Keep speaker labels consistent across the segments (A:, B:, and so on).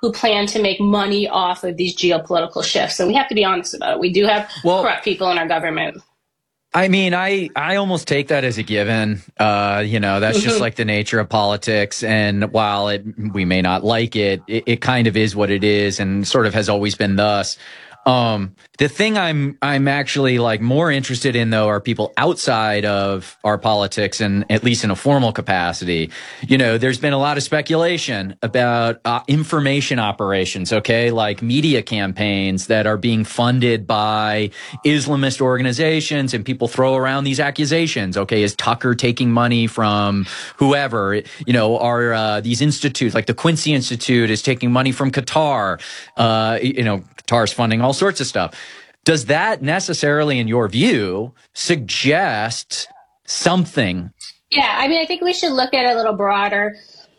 A: who plan to make money off of these geopolitical shifts. So we have to be honest about it. We do have corrupt people in our government.
B: I mean, I almost take that as a given. That's just like the nature of politics. And while we may not like it, it kind of is what it is and sort of has always been thus. The thing I'm actually like more interested in though are people outside of our politics and at least in a formal capacity. There's been a lot of speculation about information operations, okay? Like media campaigns that are being funded by Islamist organizations, and people throw around these accusations. Okay, is Tucker taking money from whoever? Are these institutes like the Quincy Institute is taking money from Qatar? Qatar's funding all sorts of stuff. Does that necessarily, in your view, suggest something?
A: Yeah, I mean, I think we should look at it a little broader.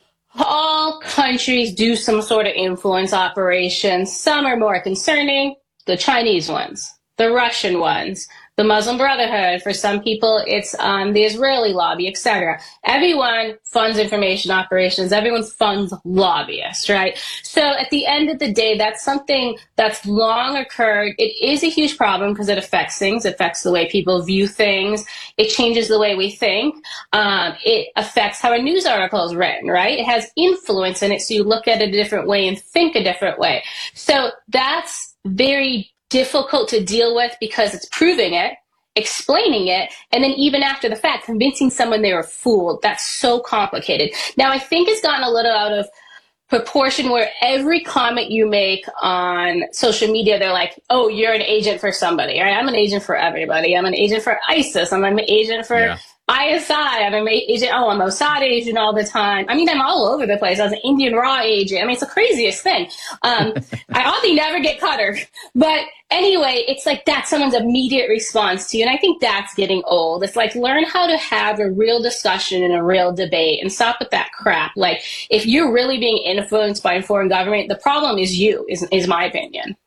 A: All countries do some sort of influence operations. Some are more concerning, the Chinese ones, the Russian ones, the Muslim Brotherhood. For some people, it's the Israeli lobby, etc. Everyone funds information operations. Everyone funds lobbyists, right? So at the end of the day, that's something that's long occurred. It is a huge problem because it affects things. It affects the way people view things. It changes the way we think. It affects how a news article is written, right? It has influence in it, so you look at it a different way and think a different way. So that's very difficult to deal with because it's proving it, explaining it, and then even after the fact, convincing someone they were fooled. That's so complicated. Now, I think it's gotten a little out of proportion where every comment you make on social media, they're like, oh, you're an agent for somebody. Right? I'm an agent for everybody. I'm an agent for ISIS. I'm an agent for ISI. I'm an agent. Oh, I'm a Mossad agent all the time. I mean, I'm all over the place. I was an Indian Raw agent. I mean, it's the craziest thing. I obviously never get Qatar. But anyway, it's like that's someone's immediate response to you. And I think that's getting old. It's like learn how to have a real discussion and a real debate and stop with that crap. Like if you're really being influenced by a foreign government, the problem is you, is my opinion.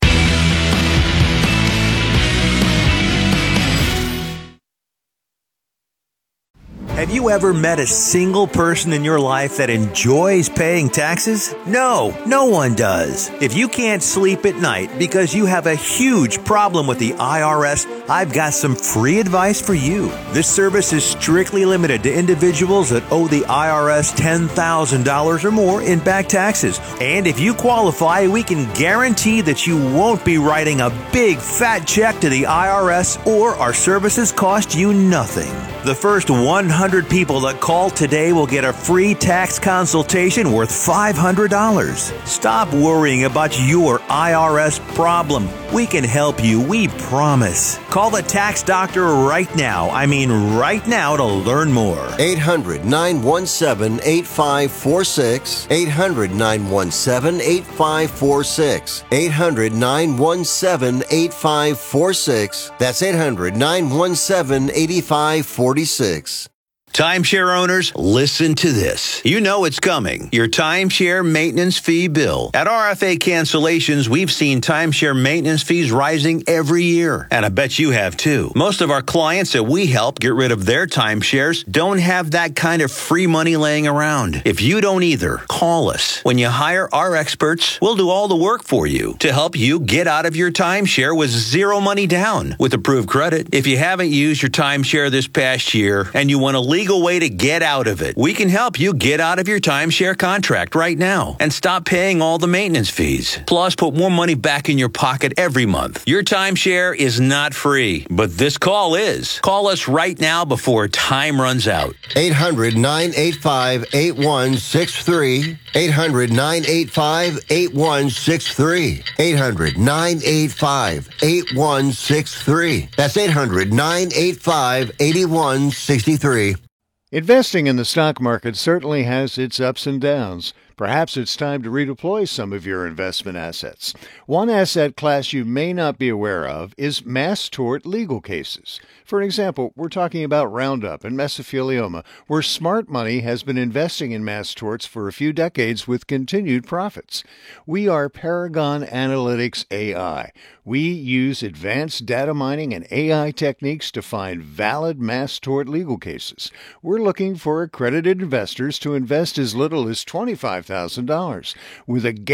C: Have you ever met a single person in your life that enjoys paying taxes? No, no one does. If you can't sleep at night because you have a huge problem with the IRS, I've got some free advice for you. This service is strictly limited to individuals that owe the IRS $10,000 or more in back taxes. And if you qualify, we can guarantee that you won't be writing a big fat check to the IRS, or our services cost you nothing. The first 100 people that call today will get a free tax consultation worth $500. Stop worrying about your IRS problem. We can help you, we promise. Call the tax doctor right now. I mean right now to learn more.
D: 800-917-8546. 800-917-8546. 800-917-8546. That's 800-917-8546.
E: Timeshare owners, listen to this. You know it's coming. Your timeshare maintenance fee bill. At RFA Cancellations, we've seen timeshare maintenance fees rising every year. And I bet you have too. Most of our clients that we help get rid of their timeshares don't have that kind of free money laying around. If you don't either, call us. When you hire our experts, we'll do all the work for you to help you get out of your timeshare with zero money down with approved credit. If you haven't used your timeshare this past year and you want to legal way to get out of it, we can help you get out of your timeshare contract right now and stop paying all the maintenance fees. Plus, put more money back in your pocket every month. Your timeshare is not free, but this call is. Call us right now before time runs out.
D: 800-985-8163. 800-985-8163. 800-985-8163. That's 800-985-8163.
F: Investing in the stock market certainly has its ups and downs. Perhaps it's time to redeploy some of your investment assets. One asset class you may not be aware of is mass tort legal cases. For example, we're talking about Roundup and mesothelioma, where smart money has been investing in mass torts for a few decades with continued profits. We are Paragon Analytics AI. We use advanced data mining and AI techniques to find valid mass tort legal cases. We're looking for accredited investors to invest as little as $25,000 with a